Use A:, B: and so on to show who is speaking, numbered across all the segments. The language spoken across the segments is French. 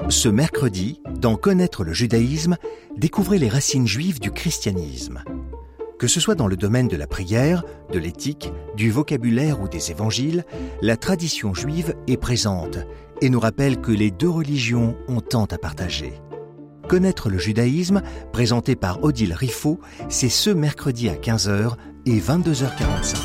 A: Ce mercredi, dans Connaître le judaïsme, découvrez les racines juives du christianisme. Que ce soit dans le domaine de la prière, de l'éthique, du vocabulaire ou des évangiles, la tradition juive est présente et nous rappelle que les deux religions ont tant à partager. Connaître le judaïsme, présenté par Odile Riffaut, c'est ce mercredi à 15h et 22h45.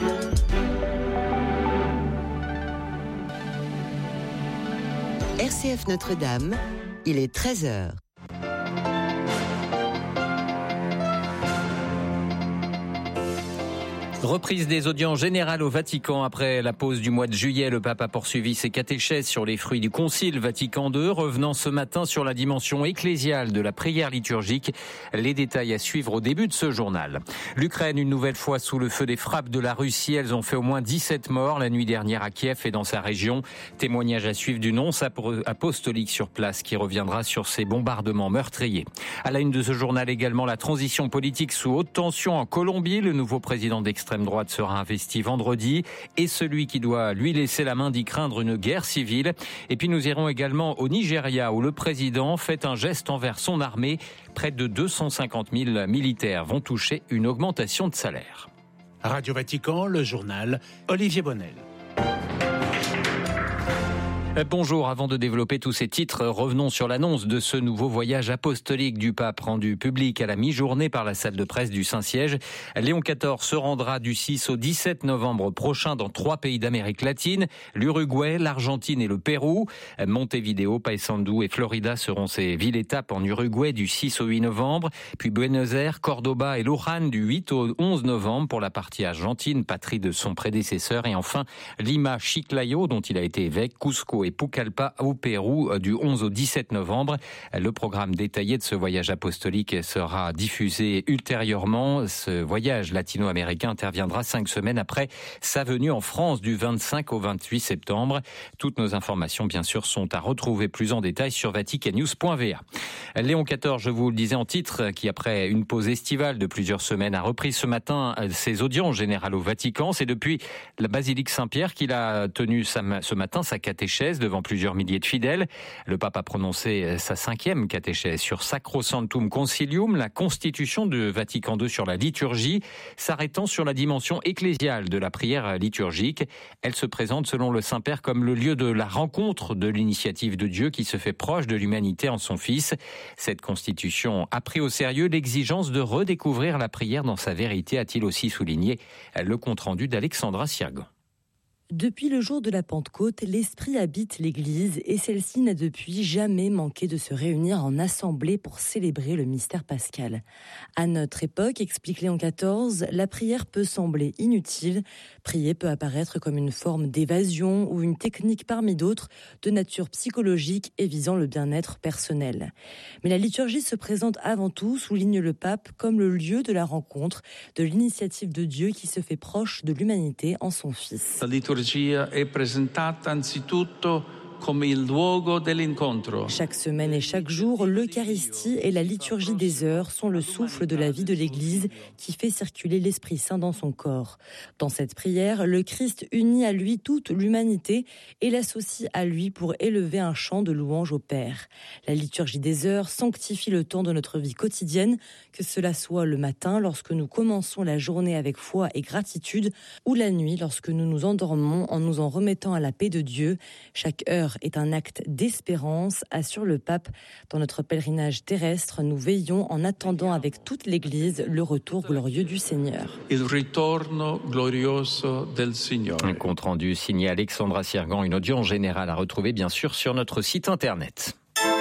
B: RCF Notre-Dame, il est 13h.
C: Reprise des audiences générales au Vatican. Après la pause du mois de juillet, le pape a poursuivi ses catéchèses sur les fruits du Concile Vatican II, revenant ce matin sur la dimension ecclésiale de la prière liturgique. Les détails à suivre au début de ce journal. L'Ukraine, une nouvelle fois sous le feu des frappes de la Russie. Elles ont fait au moins 17 morts la nuit dernière à Kiev et dans sa région. Témoignage à suivre du nonce apostolique sur place qui reviendra sur ces bombardements meurtriers. À la une de ce journal également, la transition politique sous haute tension en Colombie. Le nouveau président d'extrême droite sera investi vendredi et celui qui doit lui laisser la main d'y craindre une guerre civile. Et puis nous irons également au Nigeria où le président fait un geste envers son armée. Près de 250 000 militaires vont toucher une augmentation de salaire.
D: Radio Vatican, le journal, Olivier Bonnel.
C: Bonjour, avant de développer tous ces titres, revenons sur l'annonce de ce nouveau voyage apostolique du pape rendu public à la mi-journée par la salle de presse du Saint-Siège. Léon XIV se rendra du 6 au 17 novembre prochain dans 3 pays d'Amérique latine, l'Uruguay, l'Argentine et le Pérou. Montevideo, Paysandú et Florida seront ces villes-étapes en Uruguay du 6 au 8 novembre, puis Buenos Aires, Cordoba et Luján du 8 au 11 novembre pour la partie argentine, patrie de son prédécesseur, et enfin Lima, Chiclayo dont il a été évêque, Cusco et Pucallpa au Pérou du 11 au 17 novembre. Le programme détaillé de ce voyage apostolique sera diffusé ultérieurement. Ce voyage latino-américain interviendra 5 semaines après sa venue en France du 25 au 28 septembre. Toutes nos informations, bien sûr, sont à retrouver plus en détail sur vaticannews.va. Léon XIV, je vous le disais en titre, qui après une pause estivale de plusieurs semaines a repris ce matin ses audiences générales au Vatican. C'est depuis la basilique Saint-Pierre qu'il a tenu ce matin sa catéchèse devant plusieurs milliers de fidèles. Le pape a prononcé sa 5e catéchèse sur Sacrosanctum Concilium, la constitution de Vatican II sur la liturgie, s'arrêtant sur la dimension ecclésiale de la prière liturgique. Elle se présente selon le Saint-Père comme le lieu de la rencontre de l'initiative de Dieu qui se fait proche de l'humanité en son Fils. Cette constitution a pris au sérieux l'exigence de redécouvrir la prière dans sa vérité, a-t-il aussi souligné le compte-rendu d'Alexandra Sirgan.
E: Depuis le jour de la Pentecôte, l'Esprit habite l'Église et celle-ci n'a depuis jamais manqué de se réunir en assemblée pour célébrer le mystère pascal. À notre époque, explique Léon XIV, la prière peut sembler inutile. Prier peut apparaître comme une forme d'évasion ou une technique parmi d'autres de nature psychologique et visant le bien-être personnel. Mais la liturgie se présente avant tout, souligne le pape, comme le lieu de la rencontre, de l'initiative de Dieu qui se fait proche de l'humanité en son Fils.
F: La liturgia è presentata anzitutto come il luogo dell'incontro.
E: Chaque semaine et chaque jour, l'Eucharistie et la liturgie des heures sont le souffle de la vie de l'Église qui fait circuler l'Esprit Saint dans son corps. Dans cette prière, le Christ unit à lui toute l'humanité et l'associe à lui pour élever un chant de louange au Père. La liturgie des heures sanctifie le temps de notre vie quotidienne, que cela soit le matin lorsque nous commençons la journée avec foi et gratitude, ou la nuit lorsque nous nous endormons en nous en remettant à la paix de Dieu. Chaque heure est un acte d'espérance, assure le pape. Dans notre pèlerinage terrestre, nous veillons en attendant avec toute l'Église le retour glorieux du Seigneur.
F: Il ritorno glorioso del Signore.
C: Un compte rendu signé Alexandra Sirgan, une audience générale à retrouver bien sûr sur notre site internet.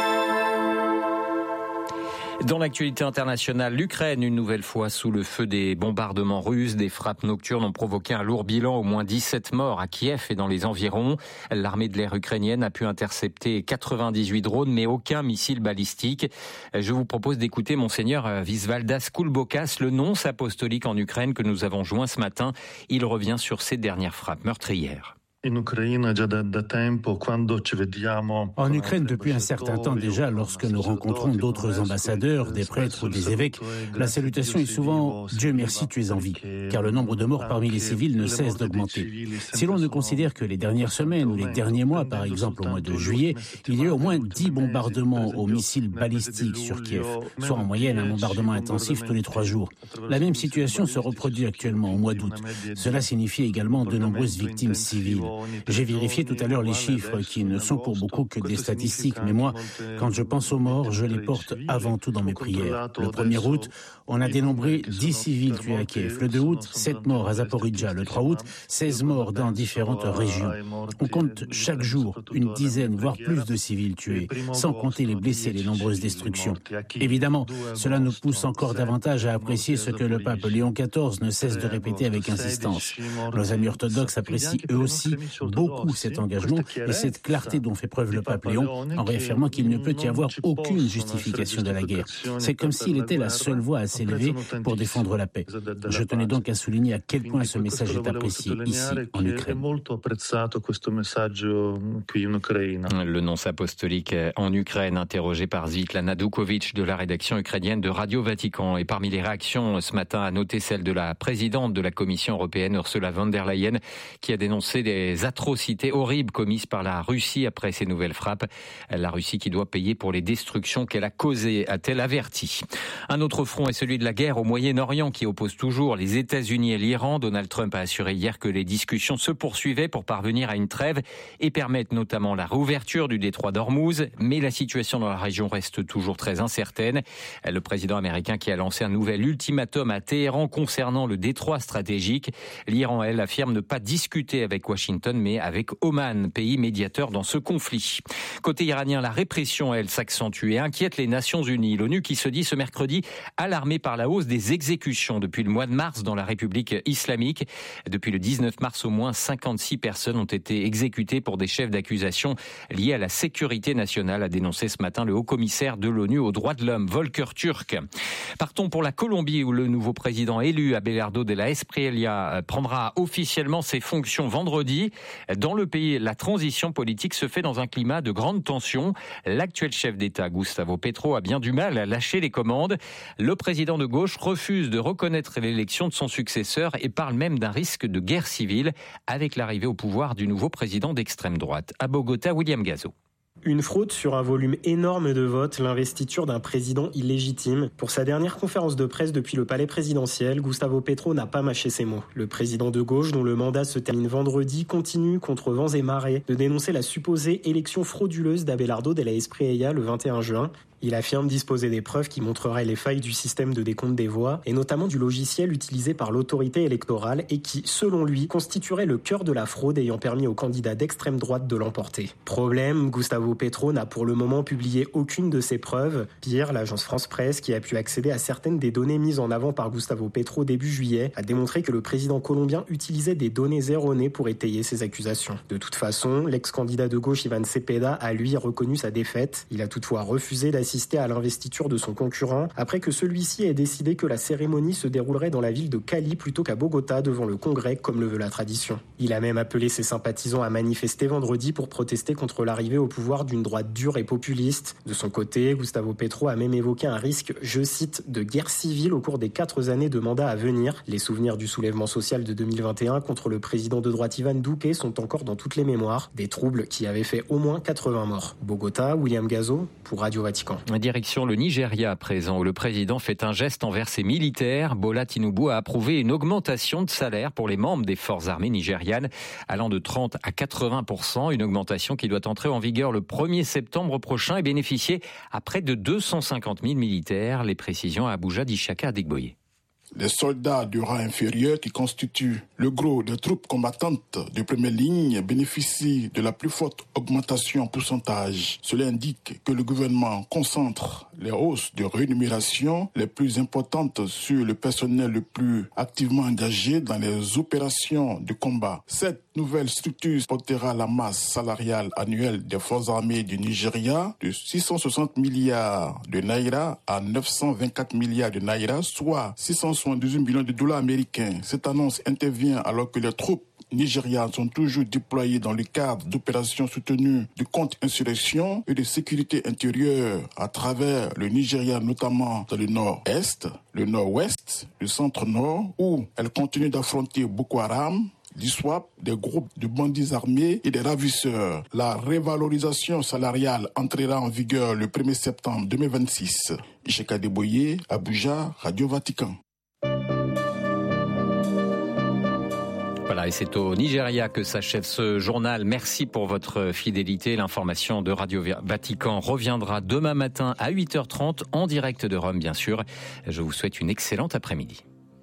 C: Dans l'actualité internationale, l'Ukraine, une nouvelle fois sous le feu des bombardements russes, des frappes nocturnes ont provoqué un lourd bilan, au moins 17 morts à Kiev et dans les environs. L'armée de l'air ukrainienne a pu intercepter 98 drones, mais aucun missile balistique. Je vous propose d'écouter Monseigneur Visvaldas Kulbokas, le nonce apostolique en Ukraine que nous avons joint ce matin. Il revient sur ces dernières frappes meurtrières.
D: En Ukraine, depuis un certain temps déjà, lorsque nous rencontrons d'autres ambassadeurs, des prêtres ou des évêques, la salutation est souvent « Dieu merci, tu es en vie », car le nombre de morts parmi les civils ne cesse d'augmenter. Si l'on ne considère que les dernières semaines ou les derniers mois, par exemple au mois de juillet, il y a eu au moins 10 bombardements aux missiles balistiques sur Kiev, soit en moyenne un bombardement intensif tous les 3 jours. La même situation se reproduit actuellement au mois d'août. Cela signifie également de nombreuses victimes civiles. J'ai vérifié tout à l'heure les chiffres qui ne sont pour beaucoup que des statistiques, mais moi, quand je pense aux morts, je les porte avant tout dans mes prières. Le 1er août, on a dénombré 10 civils tués à Kiev. Le 2 août, 7 morts à Zaporijjia. Le 3 août, 16 morts dans différentes régions. On compte chaque jour une dizaine, voire plus de civils tués, sans compter les blessés, les nombreuses destructions. Évidemment, cela nous pousse encore davantage à apprécier ce que le pape Léon XIV ne cesse de répéter avec insistance. Nos amis orthodoxes apprécient eux aussi beaucoup cet engagement et cette clarté dont fait preuve le pape Léon en réaffirmant qu'il ne peut y avoir aucune justification de la guerre. C'est comme s'il était la seule voix à s'élever pour défendre la paix. Je tenais donc à souligner à quel point ce message est apprécié ici en Ukraine.
C: Le nonce apostolique en Ukraine, interrogé par Svitlana Dukovic de la rédaction ukrainienne de Radio Vatican. Et parmi les réactions ce matin, à noter celle de la présidente de la Commission européenne, Ursula von der Leyen, qui a dénoncé des atrocités horribles commises par la Russie après ces nouvelles frappes. La Russie qui doit payer pour les destructions qu'elle a causées, a-t-elle averti. Un autre front est celui de la guerre au Moyen-Orient qui oppose toujours les États-Unis et l'Iran. Donald Trump a assuré hier que les discussions se poursuivaient pour parvenir à une trêve et permettre notamment la réouverture du détroit d'Ormuz. Mais la situation dans la région reste toujours très incertaine. Le président américain qui a lancé un nouvel ultimatum à Téhéran concernant le détroit stratégique. L'Iran, elle, affirme ne pas discuter avec Washington, mais avec Oman, pays médiateur dans ce conflit. Côté iranien, la répression, elle, s'accentue et inquiète les Nations Unies. L'ONU qui se dit ce mercredi alarmée par la hausse des exécutions depuis le mois de mars dans la République islamique. Depuis le 19 mars, au moins 56 personnes ont été exécutées pour des chefs d'accusation liés à la sécurité nationale, a dénoncé ce matin le haut-commissaire de l'ONU aux droits de l'homme, Volker Turk. Partons pour la Colombie où le nouveau président élu, Abelardo de la Espriella, prendra officiellement ses fonctions vendredi. Dans le pays, la transition politique se fait dans un climat de grande tension. L'actuel chef d'État, Gustavo Petro, a bien du mal à lâcher les commandes. Le président de gauche refuse de reconnaître l'élection de son successeur et parle même d'un risque de guerre civile avec l'arrivée au pouvoir du nouveau président d'extrême droite. À Bogota, William Gazo.
G: Une fraude sur un volume énorme de votes, l'investiture d'un président illégitime. Pour sa dernière conférence de presse depuis le palais présidentiel, Gustavo Petro n'a pas mâché ses mots. Le président de gauche, dont le mandat se termine vendredi, continue, contre vents et marées, de dénoncer la supposée élection frauduleuse d'Abelardo de la Espriella le 21 juin. Il affirme disposer des preuves qui montreraient les failles du système de décompte des voix, et notamment du logiciel utilisé par l'autorité électorale et qui, selon lui, constituerait le cœur de la fraude ayant permis aux candidats d'extrême droite de l'emporter. Problème, Gustavo Petro n'a pour le moment publié aucune de ces preuves. Pire, l'agence France Presse, qui a pu accéder à certaines des données mises en avant par Gustavo Petro début juillet, a démontré que le président colombien utilisait des données erronées pour étayer ses accusations. De toute façon, l'ex-candidat de gauche Iván Cepeda a lui reconnu sa défaite. Il a toutefois refusé d'assister à l'investiture de son concurrent après que celui-ci ait décidé que la cérémonie se déroulerait dans la ville de Cali plutôt qu'à Bogota devant le Congrès comme le veut la tradition. Il a même appelé ses sympathisants à manifester vendredi pour protester contre l'arrivée au pouvoir d'une droite dure et populiste. De son côté, Gustavo Petro a même évoqué un risque, je cite, de guerre civile au cours des 4 années de mandat à venir. Les souvenirs du soulèvement social de 2021 contre le président de droite Iván Duque sont encore dans toutes les mémoires. Des troubles qui avaient fait au moins 80 morts. Bogota, William Gazo pour Radio Vatican.
C: Direction le Nigeria à présent, où le président fait un geste envers ses militaires. Bola Tinubu a approuvé une augmentation de salaire pour les membres des forces armées nigérianes, allant de 30 à 80%. Une augmentation qui doit entrer en vigueur le 1er septembre prochain et bénéficier à près de 250 000 militaires. Les précisions à Abuja d'Ishaka Adegboye.
H: Les soldats du rang inférieur qui constituent le gros des troupes combattantes de première ligne bénéficient de la plus forte augmentation en pourcentage. Cela indique que le gouvernement concentre les hausses de rémunération les plus importantes sur le personnel le plus activement engagé dans les opérations de combat. Cette nouvelle structure portera la masse salariale annuelle des forces armées du Nigeria de 660 milliards de naira à 924 milliards de naira, soit 678 millions de dollars américains. Cette annonce intervient alors que les troupes nigérianes sont toujours déployées dans le cadre d'opérations soutenues de contre-insurrection et de sécurité intérieure à travers le Nigeria, notamment dans le nord-est, le nord-ouest, le centre-nord, où elles continuent d'affronter Boko Haram, l'ISWAP, des groupes de bandits armés et des ravisseurs. La révalorisation salariale entrera en vigueur le 1er septembre 2026. Isheka Deboye, Abuja, Radio Vatican.
C: Voilà, et c'est au Nigeria que s'achève ce journal. Merci pour votre fidélité. L'information de Radio Vatican reviendra demain matin à 8h30 en direct de Rome, bien sûr. Je vous souhaite une excellente après-midi.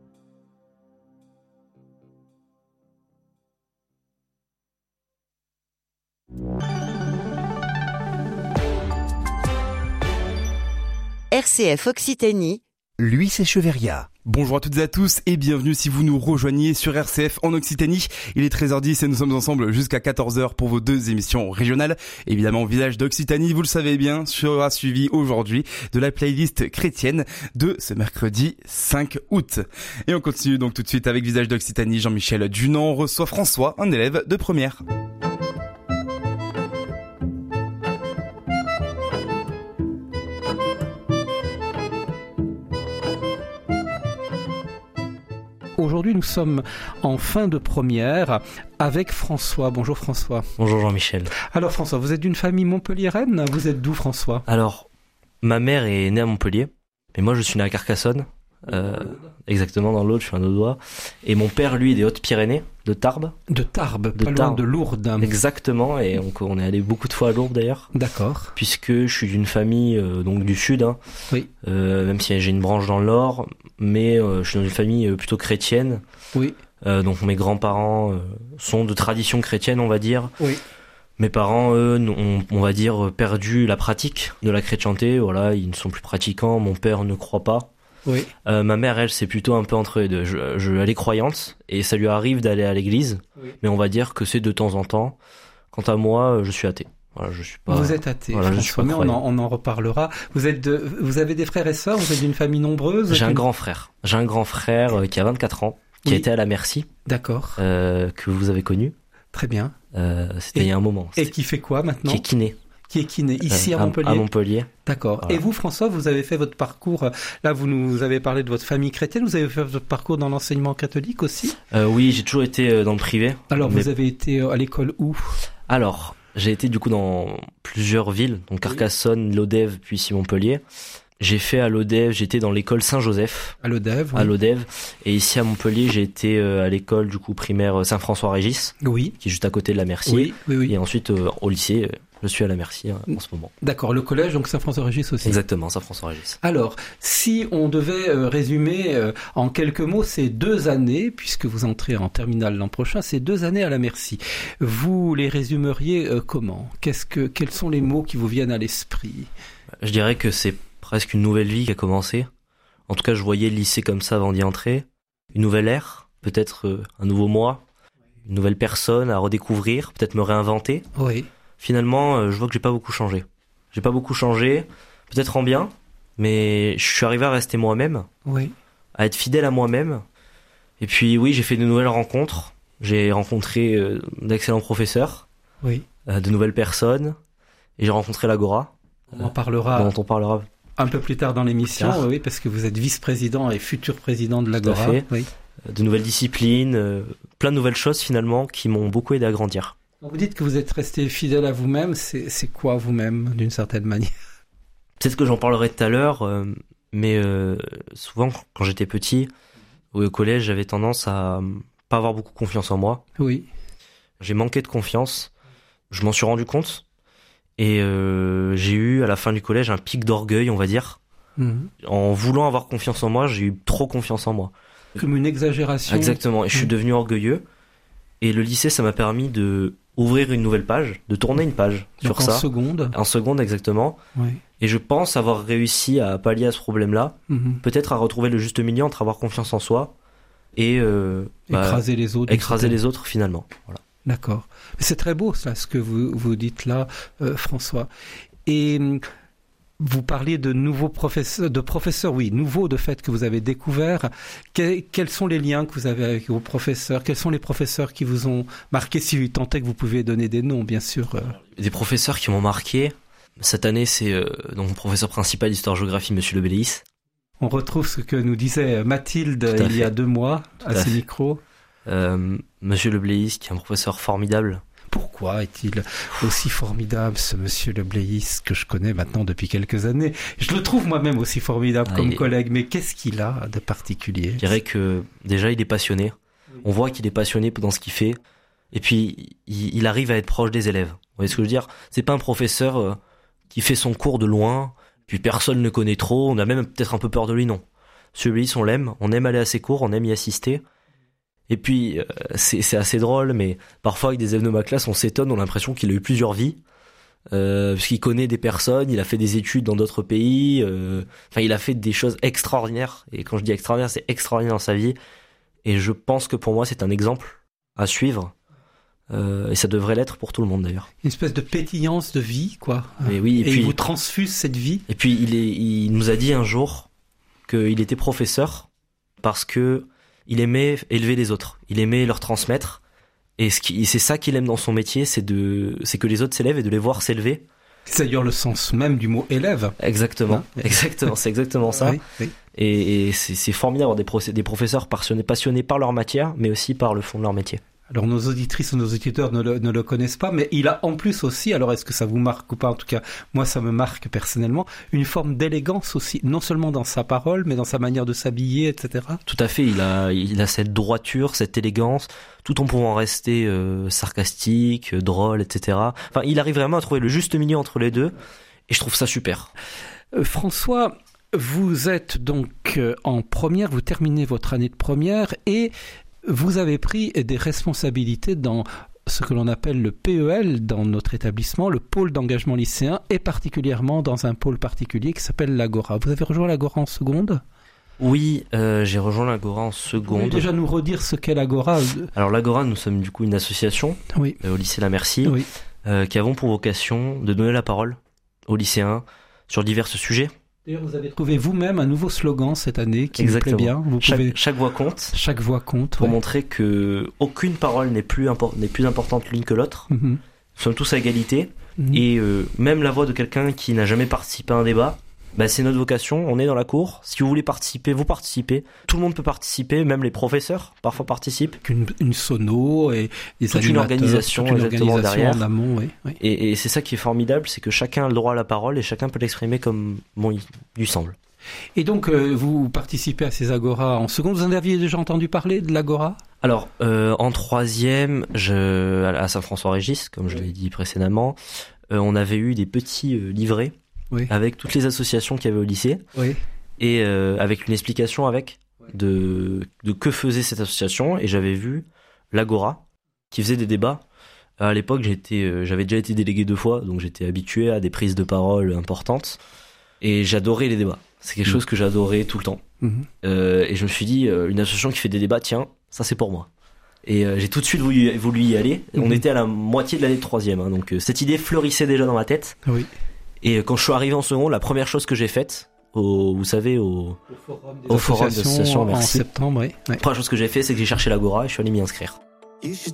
B: RCF Occitanie.
A: Lui, c'est Cheveria.
I: Bonjour à toutes et à tous et bienvenue si vous nous rejoignez sur RCF en Occitanie. Il est 13h10 et nous sommes ensemble jusqu'à 14h pour vos 2 émissions régionales. Évidemment, Visage d'Occitanie, vous le savez bien, sera suivi aujourd'hui de la playlist chrétienne de ce mercredi 5 août. Et on continue donc tout de suite avec Visage d'Occitanie. Jean-Michel Dunant reçoit François, un élève de première.
J: Aujourd'hui, nous sommes en fin de première avec François. Bonjour François.
K: Bonjour Jean-Michel.
J: Alors François, vous êtes d'une famille montpelliéraine. Vous êtes d'où François ?
K: Alors, ma mère est née à Montpellier, mais moi je suis né à Carcassonne. Exactement dans l'Aude, je suis un Audois. Et mon père, lui, est des Hautes-Pyrénées, de Tarbes.
J: De Tarbes, pas loin de Lourdes.
K: Exactement, et on est allé beaucoup de fois à Lourdes d'ailleurs.
J: D'accord.
K: Puisque je suis d'une famille donc du Sud, hein.
J: Oui.
K: Même si j'ai une branche dans le Nord, mais je suis dans une famille plutôt chrétienne.
J: Oui.
K: Donc mes grands-parents sont de tradition chrétienne, on va dire.
J: Oui.
K: Mes parents, eux, on va dire, perdu la pratique de la chrétienté. Voilà, ils ne sont plus pratiquants. Mon père ne croit pas.
J: Oui.
K: Ma mère, elle, c'est plutôt un peu entre les deux. Elle est croyante et ça lui arrive d'aller à l'église, oui. Mais on va dire que c'est de temps en temps. Quant à moi, je suis athée. Voilà, je suis pas.
J: Vous êtes athée.
K: Voilà,
J: François, mais on en reparlera. Vous avez des frères et sœurs. Vous êtes d'une famille nombreuse.
K: J'ai un grand frère. J'ai un grand frère qui a 24 ans, qui a été à la Merci.
J: D'accord.
K: Que vous avez connu.
J: Très bien.
K: C'était il y a un moment.
J: Et qui fait quoi maintenant ?
K: Qui est kiné.
J: Qui est kiné, ici à Montpellier.
K: À Montpellier.
J: D'accord. Voilà. Et vous, François, vous avez fait votre parcours, là vous nous avez parlé de votre famille chrétienne, vous avez fait votre parcours dans l'enseignement catholique aussi ?
K: Oui, j'ai toujours été dans le privé.
J: Alors vous avez été à l'école où ?
K: Alors, j'ai été du coup dans plusieurs villes, donc Carcassonne, oui. Lodève, puis ici Montpellier. J'ai fait à Lodève, j'étais dans l'école Saint-Joseph.
J: À Lodève, oui.
K: À Lodève. Et ici à Montpellier, j'ai été à l'école du coup primaire Saint-François-Régis.
J: Oui.
K: Qui est juste à côté de la Merci.
J: Oui, oui, oui.
K: Et ensuite au lycée, je suis à la Merci en ce moment.
J: D'accord, le collège, donc Saint-François-Régis aussi.
K: Exactement, Saint-François-Régis.
J: Alors, si on devait résumer en quelques mots ces 2 années, puisque vous entrez en terminale l'an prochain, ces 2 années à la Merci, vous les résumeriez comment ? Quels sont les mots qui vous viennent à l'esprit ?
K: Je dirais que c'est presque une nouvelle vie qui a commencé. En tout cas, je voyais le lycée comme ça avant d'y entrer. Une nouvelle ère, peut-être un nouveau moi, une nouvelle personne à redécouvrir, peut-être me réinventer.
J: Oui.
K: Finalement, je vois que j'ai pas beaucoup changé. J'ai pas beaucoup changé, peut-être en bien, mais je suis arrivé à rester moi-même,
J: oui.
K: À être fidèle à moi-même. Et puis oui, j'ai fait de nouvelles rencontres. J'ai rencontré d'excellents professeurs,
J: oui.
K: De nouvelles personnes, et j'ai rencontré l'Agora.
J: On en parlera.
K: Dont on parlera
J: un peu plus tard dans l'émission, oui, parce que vous êtes vice-président et futur président de l'Agora.
K: Tout à fait.
J: Oui.
K: De nouvelles disciplines, plein de nouvelles choses finalement qui m'ont beaucoup aidé à grandir.
J: Vous dites que vous êtes resté fidèle à vous-même, c'est quoi vous-même d'une certaine manière ?
K: Peut-être que j'en parlerai tout à l'heure, mais souvent quand j'étais petit, au collège, j'avais tendance à pas avoir beaucoup confiance en moi.
J: Oui.
K: J'ai manqué de confiance, je m'en suis rendu compte. Et j'ai eu à la fin du collège un pic d'orgueil, on va dire. En voulant avoir confiance en moi, j'ai eu trop confiance en moi.
J: Comme une exagération.
K: Exactement, et je suis devenu orgueilleux. Et le lycée, ça m'a permis de ouvrir une nouvelle page, de tourner une page sur ça. En seconde, exactement.
J: Oui.
K: Et je pense avoir réussi à pallier à ce problème-là. Peut-être à retrouver le juste milieu entre avoir confiance en soi et
J: écraser les autres.
K: Écraser les autres finalement. Voilà.
J: D'accord. C'est très beau ça, ce que vous dites là, François. Et Vous parliez de nouveaux professeurs, nouveaux de fait que vous avez découverts. Quels sont les liens que vous avez avec vos professeurs? Quels sont les professeurs qui vous ont marqué, si tant est que vous pouvez donner des noms, bien sûr?
K: Des professeurs qui m'ont marqué. Cette année, c'est donc mon professeur principal d'histoire-géographie, Monsieur Lebélis.
J: On retrouve ce que nous disait Mathilde il y a 2 mois à ce micro.
K: Monsieur Lebélis, qui est un professeur formidable.
J: Pourquoi est-il aussi formidable, ce monsieur Lebélis, que je connais maintenant depuis quelques années? Je le trouve moi-même aussi formidable comme collègue, mais qu'est-ce qu'il a de particulier?
K: Je dirais que déjà, il est passionné. On voit qu'il est passionné dans ce qu'il fait. Et puis, il arrive à être proche des élèves. Vous voyez ce que je veux dire? C'est pas un professeur qui fait son cours de loin, puis personne ne le connaît trop, on a même peut-être un peu peur de lui, non. Monsieur Lebélis, on aime aller à ses cours, on aime y assister. Et puis, c'est assez drôle, mais parfois, avec des élèves de ma classe, on s'étonne, on a l'impression qu'il a eu plusieurs vies, puisqu'il connaît des personnes, il a fait des études dans d'autres pays, il a fait des choses extraordinaires, et quand je dis extraordinaire, c'est extraordinaire dans sa vie, et je pense que pour moi, c'est un exemple à suivre, et ça devrait l'être pour tout le monde, d'ailleurs.
J: Une espèce de pétillance de vie, quoi.
K: Et oui,
J: et puis, il vous transfuse cette vie.
K: Et puis, il nous a dit un jour qu'il était professeur, parce que il aimait élever les autres, il aimait leur transmettre, et c'est ça qu'il aime dans son métier, c'est que les autres s'élèvent et de les voir s'élever.
J: C'est d'ailleurs le sens même du mot élève.
K: Exactement, exactement, c'est exactement ça. Oui. Et c'est formidable d'avoir des professeurs passionnés par leur matière, mais aussi par le fond de leur métier.
J: Alors nos auditrices ou nos auditeurs ne le connaissent pas, mais il a en plus aussi, alors est-ce que ça vous marque ou pas, en tout cas moi ça me marque personnellement, une forme d'élégance aussi, non seulement dans sa parole, mais dans sa manière de s'habiller, etc.
K: Tout à fait, il a cette droiture, cette élégance, tout en pouvant rester sarcastique, drôle, etc. Enfin, il arrive vraiment à trouver le juste milieu entre les deux, et je trouve ça super.
J: François, vous êtes donc en première, vous terminez votre année de première, et vous avez pris des responsabilités dans ce que l'on appelle le PEL dans notre établissement, le pôle d'engagement lycéen, et particulièrement dans un pôle particulier qui s'appelle l'Agora. Vous avez rejoint l'Agora en seconde ?
K: Oui, j'ai rejoint l'Agora en seconde. Vous
J: pouvez déjà nous redire ce qu'est l'Agora ?
K: Alors l'Agora, nous sommes du coup une association au lycée La Merci, qui avons pour vocation de donner la parole aux lycéens sur divers sujets.
J: D'ailleurs, vous avez trouvé vous-même un nouveau slogan cette année qui me plaît bien.
K: Chaque voix compte.
J: Chaque voix compte.
K: Pour montrer que aucune parole n'est plus importante l'une que l'autre. Mm-hmm. Nous sommes tous à égalité. Mm-hmm. Et même la voix de quelqu'un qui n'a jamais participé à un débat, c'est notre vocation. On est dans la cour. Si vous voulez participer, vous participez. Tout le monde peut participer, même les professeurs parfois participent.
J: Une sono et des
K: toute une organisation exactement derrière.
J: En amont, oui.
K: Et c'est ça qui est formidable, c'est que chacun a le droit à la parole et chacun peut l'exprimer comme il lui semble.
J: Et donc vous participez à ces agoras en seconde. Vous en aviez déjà entendu parler de l'agora ?
K: Alors en troisième, à Saint-François-Régis, comme je l'ai dit précédemment, on avait eu des petits livrets. Oui. Avec toutes les associations qu'il y avait au lycée, et avec une explication de que faisait cette association, et j'avais vu l'Agora qui faisait des débats. À l'époque, j'avais déjà été délégué 2 fois, donc j'étais habitué à des prises de parole importantes, et j'adorais les débats. C'est quelque chose que j'adorais tout le temps. Et je me suis dit, une association qui fait des débats, tiens, ça c'est pour moi. Et j'ai tout de suite voulu y aller. On était à la moitié de l'année de troisième, donc cette idée fleurissait déjà dans ma tête.
J: Oui.
K: Et quand je suis arrivé en seconde, la première chose que j'ai faite, au forum des associations, merci.
J: En septembre, oui.
K: La première chose que j'ai fait, c'est que j'ai cherché l'Agora et je suis allé m'y inscrire.